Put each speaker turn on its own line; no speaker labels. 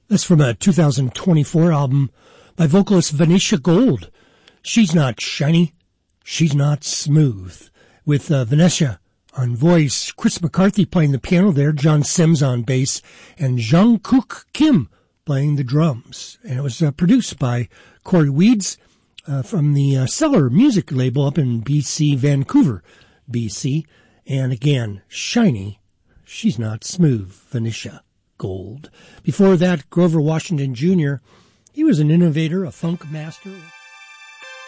That's from a 2024 album by vocalist Venetia Gold. She's not shiny, she's not smooth. With Venetia on voice, Chris McCarthy playing the piano there, John Sims on bass, and Jungkook Kim playing the drums. And it was produced by Corey Weeds from the Cellar Music label up in BC, Vancouver, BC. And again, shiny, she's not smooth, Venetia Gold. Before that, Grover Washington Jr., he was an innovator, a funk master.